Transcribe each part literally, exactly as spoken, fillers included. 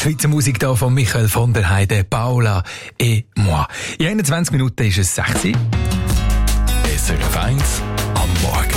Schweizer Musik hier von Michael von der Heide, Paula et moi. In einundzwanzig Minuten ist es sechs Uhr. S R F eins am Morgen.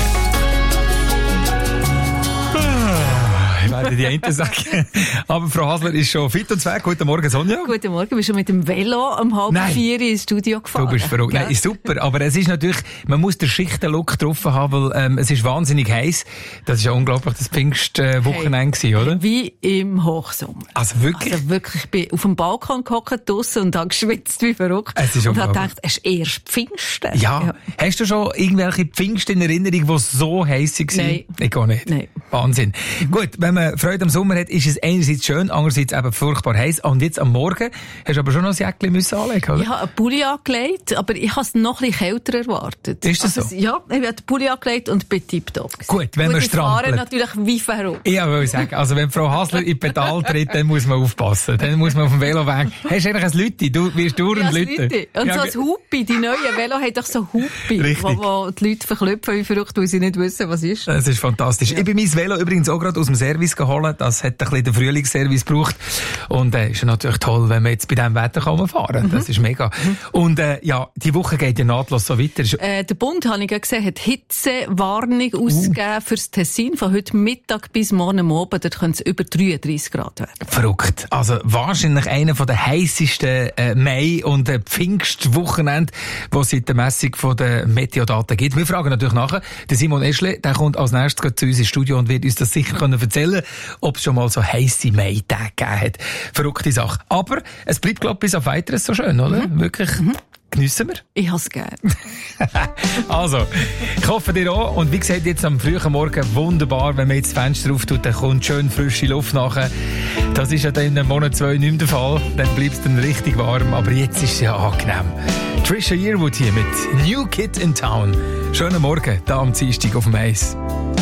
Ich werde die einen sagen. Aber Frau Hasler ist schon fit und zweg. Guten Morgen, Sonja. Guten Morgen. Wir sind schon mit dem Velo um halb Nein. vier ins Studio gefahren. Du bist verrückt. Nein, ist super. Aber es ist natürlich, man muss den Schichtenlook drauf haben, weil ähm, es ist wahnsinnig heiß. Das ist ja unglaublich das Pfingstwochenende Hey. gewesen, oder? Wie im Hochsommer. Also wirklich? Also wirklich, ich bin auf dem Balkon gehockt draussen und habe geschwitzt wie verrückt. Es ist und habe unglaublich. gedacht, es ist erst Pfingsten. Ja. Ja. Hast du schon irgendwelche Pfingsten in Erinnerung, die so heiß waren? Nein. Ich gar nicht. Nein. Wahnsinn. Gut, wenn man Freude am Sommer hat, ist es einerseits schön, andererseits eben furchtbar heiß. Und jetzt am Morgen hast du aber schon noch ein Jäckchen müssen anlegen, oder? Ich habe einen Pulli angelegt, aber ich habe es noch ein bisschen kälter erwartet. Ist das also, so? Ja, ich habe den Pulli angelegt und bin tipptopp gewesen. Gut, wenn man ich fahre strampelt. natürlich wie verrückt. Ich wollte sagen, also wenn Frau Hasler in die Pedal tritt, dann muss man aufpassen. Dann muss man auf dem Velo weg. Hast du eigentlich ein Lütti? Du wirst Ja, dauernd das Lütti. Lütti. Und Ja, so ein Hupi, die neuen Velo haben doch so Hupi, Richtig. wo, wo die Leute verklüpfen wie verrückt, weil sie nicht wissen, was ist. Das ist fantastisch. Ja. Ich bin mein Velo übrigens auch gerade aus dem Service geholt. Das hat ein bisschen den Frühlingsservice gebraucht. Und äh, ist ja natürlich toll, wenn man jetzt bei diesem Wetter kann fahren. Das ist mega. Mhm. Und äh, ja, die Woche geht ja nahtlos so weiter. Äh, der Bund, habe ich ja gesehen, hat Hitzewarnung uh. ausgegeben fürs Tessin von heute Mittag bis morgen Abend. Dort können es über dreiunddreissig Grad werden. Verrückt. Also wahrscheinlich einer der heissesten äh, Mai- und äh, Pfingstwochenende, die es seit der Messung von der Meteodaten gibt. Wir fragen natürlich nachher. Der Simon Eschle, der kommt als nächstes zu uns ins Studio und wird uns das sicher können erzählen, ob es schon mal so heisse Mai-Tage gegeben hat. Verrückte Sache. Aber es bleibt, glaube ich, bis auf Weiteres so schön, oder? Mhm. Wirklich. Mhm. Geniessen wir. Ich habe es gerne. Also, ich hoffe dir auch. Und wie gesagt, jetzt am frühen Morgen wunderbar, wenn man jetzt das Fenster auftut, dann kommt schön frische Luft nachher. Das ist ja dann in einem Monat, zwei nicht mehr der Fall. Dann bleibt es dann richtig warm. Aber jetzt ist es ja angenehm. Trisha Yearwood hier mit New Kid in Town. Schönen Morgen, da am Dienstag auf dem Eis.